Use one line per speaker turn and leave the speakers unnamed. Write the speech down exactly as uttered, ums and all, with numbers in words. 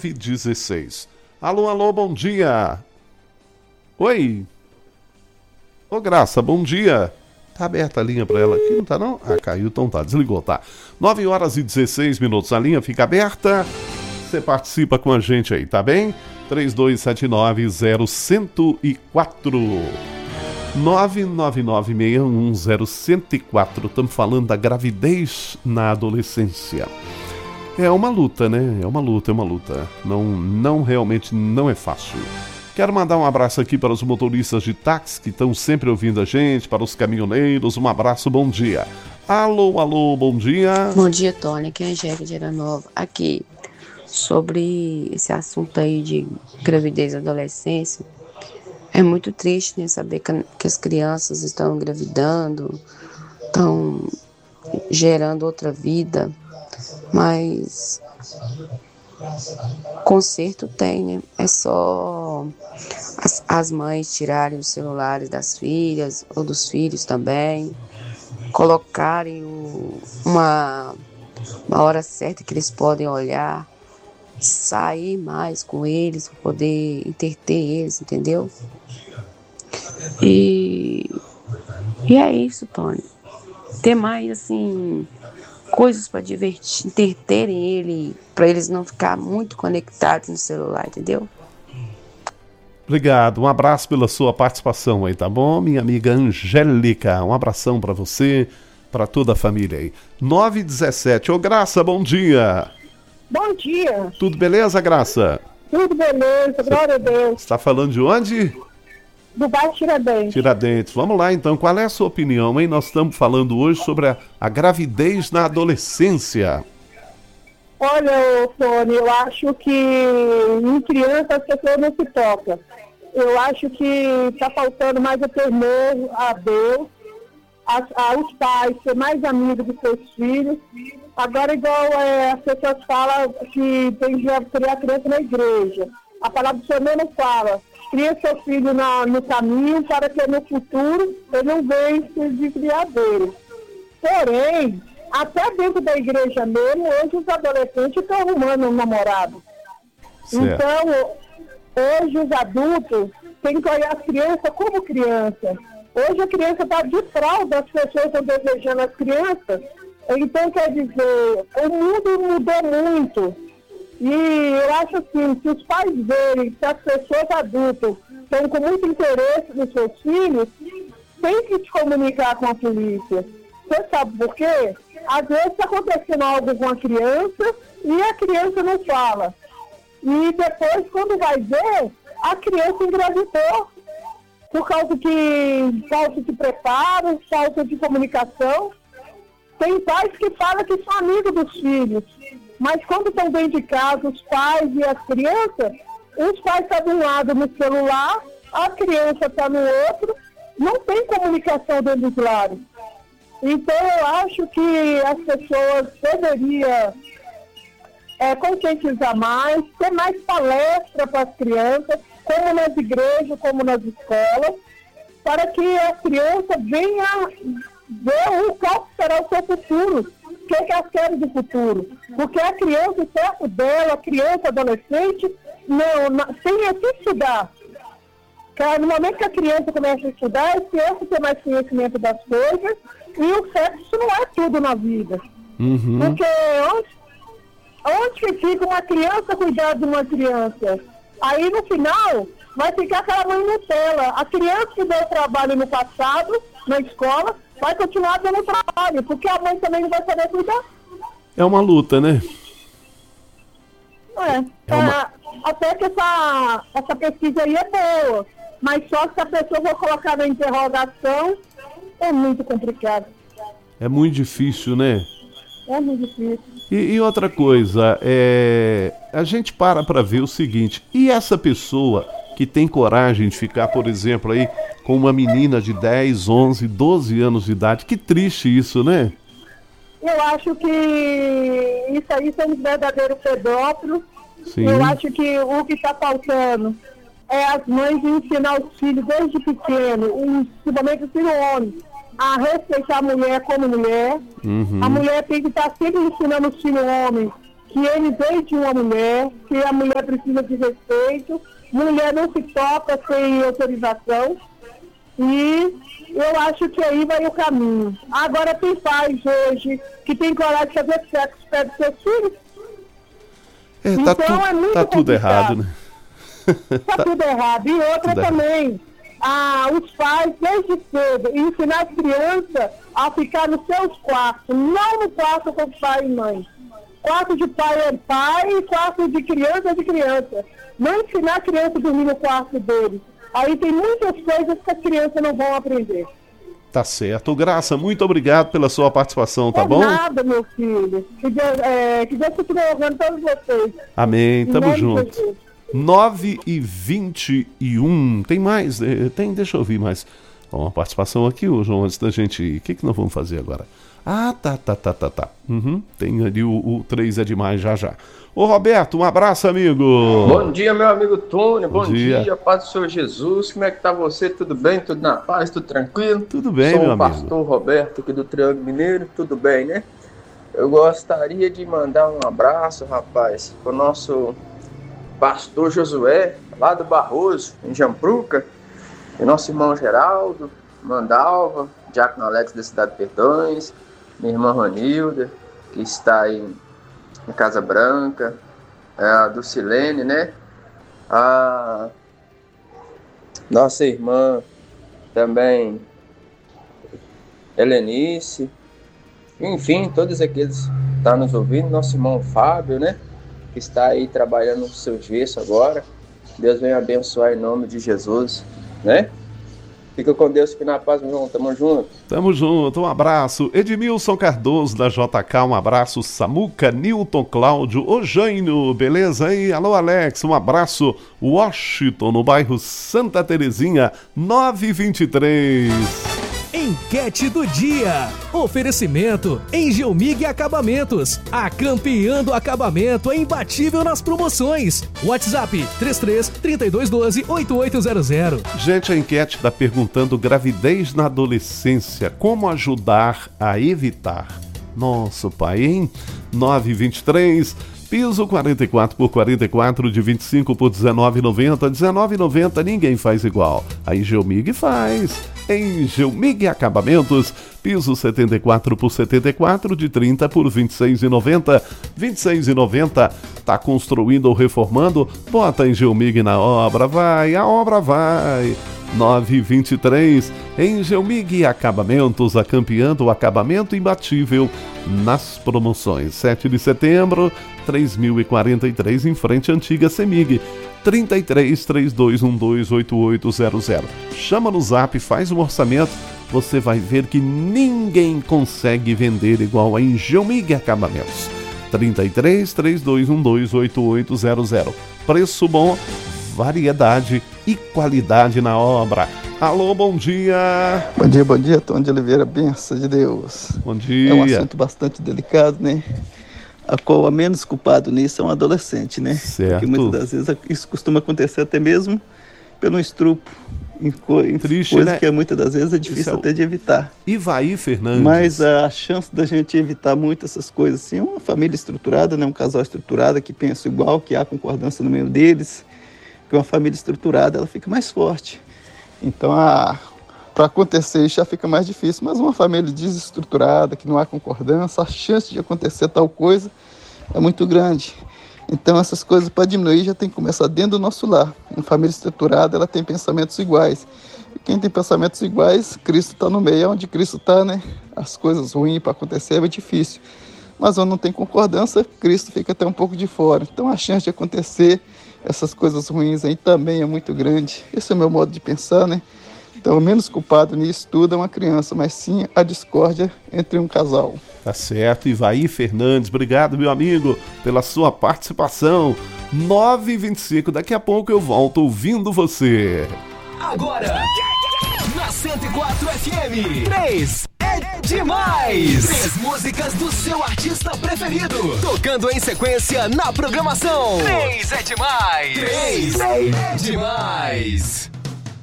nove dezesseis. Alô, alô, bom dia. Oi. Ô, Graça, bom dia. Tá aberta a linha para ela aqui, não tá não? Ah, caiu, então tá, desligou, tá. nove horas e dezesseis minutos, a linha fica aberta. Você participa com a gente aí, tá bem? três dois sete nove zero zero quatro. nove nove nove seis um zero zero quatro. Estamos falando da gravidez na adolescência. É uma luta, né? É uma luta, é uma luta. Não, não realmente não é fácil. Quero mandar um abraço aqui para os motoristas de táxi que estão sempre ouvindo a gente, para os caminhoneiros. Um abraço, bom dia. Alô, alô, bom dia.
Bom dia, Tony. Aqui é a Angélica de Aranova. Aqui, sobre esse assunto aí de gravidez e adolescência, é muito triste, né, saber que, que as crianças estão engravidando, estão gerando outra vida, mas conserto tem, né? É só as, as mães tirarem os celulares das filhas ou dos filhos também, colocarem o, uma, uma hora certa que eles podem olhar, sair mais com eles, para poder entreter eles, entendeu? E, e é isso, Tony. Ter mais, assim, coisas para divertir, entreterem ele, para eles não ficar muito conectados no celular, entendeu?
Obrigado, um abraço pela sua participação aí, tá bom? Minha amiga Angélica, um abração para você, para toda a família aí. nove e dezessete. Ô, Graça, bom dia.
Bom dia.
Tudo beleza, Graça?
Tudo beleza, glória a Deus.
Você está falando de onde?
Do bairro Tiradentes.
Tiradentes. Vamos lá, então. Qual é a sua opinião, hein? Nós estamos falando hoje sobre a, a gravidez na adolescência.
Olha, Tony, eu acho que em criança as pessoas não se tocam. Eu acho que está faltando mais o temor a Deus, a, a, os pais ser mais amigos dos seus filhos. Agora, igual é, as pessoas falam que tem que criar criança na igreja. A palavra do Senhor não fala. Cria seu filho na, no caminho para que no futuro ele não venha se desviar dele. Porém, até dentro da igreja mesmo, hoje os adolescentes estão arrumando um namorado.
Certo.
Então, hoje os adultos têm que olhar as crianças como criança. Hoje a criança está de fralda, as pessoas estão desejando as crianças. Então, quer dizer, o mundo mudou muito. E eu acho assim, se os pais verem que as pessoas adultas estão com muito interesse nos seus filhos, tem que te comunicar com a polícia. Você sabe por quê? Às vezes está acontecendo algo com a criança e a criança não fala. E depois, quando vai ver, a criança engravidou. Por causa de falta de preparo, falta de comunicação. Tem pais que falam que são amigos dos filhos. Mas quando estão dentro de casa, os pais e as crianças, os pais estão de um lado no celular, a criança está no outro, não tem comunicação dentro dos lares. Então eu acho que as pessoas deveriam é, conscientizar mais, ter mais palestra para as crianças, como nas igrejas, como nas escolas, para que a criança venha ver o qual será o seu futuro. O que, é que elas querem do futuro? Porque a criança, o certo dela, a criança, adolescente, não, não, tem que estudar. No momento que a criança começa a estudar, é certo ter mais conhecimento das coisas, e o sexo não é tudo na vida.
Uhum.
Porque onde, onde que fica uma criança cuidando de uma criança? Aí no final vai ficar aquela mãe Nutella. A criança que deu trabalho no passado, na escola, vai continuar dando trabalho, porque a mãe também não vai saber cuidar.
É uma luta, né?
É, é uma... até que essa, essa pesquisa aí é boa, mas só se a pessoa for colocar na interrogação, é muito complicado.
É muito difícil, né?
É muito difícil.
E, e outra coisa, é... a gente para para ver o seguinte, e essa pessoa que tem coragem de ficar, por exemplo, aí com uma menina de dez, onze, doze anos de idade, que triste isso, né?
Eu acho que isso aí são os verdadeiros pedófilos.
Sim.
Eu acho que o que está faltando é as mães ensinar os filhos desde pequeno, principalmente o filho homem, a respeitar a mulher como mulher.
Uhum.
A mulher tem que estar sempre ensinando os filhos homens que ele veio de uma mulher, que a mulher precisa de respeito, mulher não se toca sem autorização, e eu acho que aí vai o caminho. Agora tem pais hoje que tem coragem de fazer sexo perto dos seus filhos.
É, tá,
então
tu,
é muito
tá tudo errado, né?
Tá tudo errado. E outra
tudo
também, ah, os pais, desde cedo, ensinar as crianças a ficar nos seus quartos, não no quarto com pai e mãe. Quarto de pai é pai e quarto de criança é de criança. Não ensinar a criança a dormir no quarto dele. Aí tem muitas coisas que as crianças não vão aprender.
Tá certo. Graça, muito obrigado pela sua participação, tá
Por
bom?
nada, meu filho. Que Deus, é, que Deus continue honrando todos vocês.
Amém, tamo
Em nome de
junto.
Jesus.
nove e vinte e um. Tem mais? eh, Tem, deixa eu ouvir mais. Ó, uma participação aqui, ô João, antes da gente ir. O que, que nós vamos fazer agora? Ah, tá, tá, tá, tá, tá. Uhum, tem ali o, o três é demais já já. Ô Roberto, um abraço, amigo.
Bom dia, meu amigo Tony. Bom,
Bom dia.
dia, paz do Senhor Jesus. Como é que tá você? Tudo bem? Tudo na paz? Tudo tranquilo?
Tudo bem,
Sou
meu
o
amigo.
pastor Roberto aqui do Triângulo Mineiro. Tudo bem, né? Eu gostaria de mandar um abraço, rapaz, pro nosso pastor Josué, lá do Barroso, em Jampruca, e nosso irmão Geraldo, Mandalva, Diácono Alex da Cidade de Perdões, minha irmã Ronilda, que está aí em Casa Branca, a do Silene, né? A nossa irmã também, Helenice, enfim, todos aqueles que estão nos ouvindo, nosso irmão Fábio, né? Que está aí trabalhando no seu gesso agora. Deus venha abençoar em nome de Jesus, né? Fica com Deus, fica na paz, meu irmão. Tamo junto.
Tamo junto, um abraço. Edmilson Cardoso da J K, um abraço. Samuca, Nilton Cláudio, ô Jaino, beleza aí? Alô Alex, um abraço. Washington, no bairro Santa Terezinha, nove e vinte e três.
Enquete do dia. Oferecimento Engelmig Acabamentos. A campeã do acabamento é imbatível nas promoções. WhatsApp três três, três dois um dois, oito oito zero zero.
Gente, a enquete está perguntando gravidez na adolescência. Como ajudar a evitar? Nossa, pai, hein? nove e vinte e três. Piso quarenta e quatro por quarenta e quatro de vinte e cinco por dezenove e noventa. dezenove e noventa ninguém faz igual. A Engelmig faz. Engelmig Acabamentos. Piso setenta e quatro por setenta e quatro de trinta por vinte e seis e noventa. vinte e seis e noventa. Tá construindo ou reformando? Bota a Engelmig na obra. Vai, a obra vai. nove e vinte e três. Engelmig Acabamentos, a campeã do acabamento imbatível nas promoções. sete de setembro, três mil e quarenta e três, em frente à antiga Semig. trinta e três, três dois um dois, oito oito zero zero. Chama no zap, faz um orçamento, você vai ver que ninguém consegue vender igual a Engelmig Acabamentos. trinta e três, três dois um dois, oito oito zero zero. Preço bom, variedade e qualidade na obra. Alô, bom dia.
Bom dia, bom dia, Tom de Oliveira, benção de Deus.
Bom dia.
É um assunto bastante delicado, né? A qual a menos culpado nisso é um adolescente, né?
Certo.
Porque muitas das vezes isso costuma acontecer até mesmo pelo estrupo, em, co em
Triste,
coisa
né?
que muitas das vezes é difícil
é o...
até de evitar.
Ivaí Fernandes.
Mas a chance da gente evitar muito essas coisas, assim, é uma família estruturada, né? Um casal estruturado que pensa igual, que há concordância no meio deles, que uma família estruturada ela fica mais forte. Então, para acontecer isso já fica mais difícil, mas uma família desestruturada, que não há concordância, a chance de acontecer tal coisa é muito grande. Então, essas coisas, para diminuir, já tem que começar dentro do nosso lar. Uma família estruturada, ela tem pensamentos iguais. E quem tem pensamentos iguais, Cristo está no meio. Onde Cristo está, né? As coisas ruins para acontecer é muito difícil. Mas onde não tem concordância, Cristo fica até um pouco de fora. Então, a chance de acontecer essas coisas ruins aí também é muito grande. Esse é o meu modo de pensar, né? Então, o menos culpado nisso tudo é uma criança, mas sim a discórdia entre um casal.
Tá certo, Ivaí Fernandes, obrigado, meu amigo, pela sua participação. nove e vinte e cinco, daqui a pouco eu volto ouvindo você.
Agora, na cento e quatro F M, três é demais. Três músicas do seu artista preferido, tocando em sequência na programação. Três é demais. Três é demais.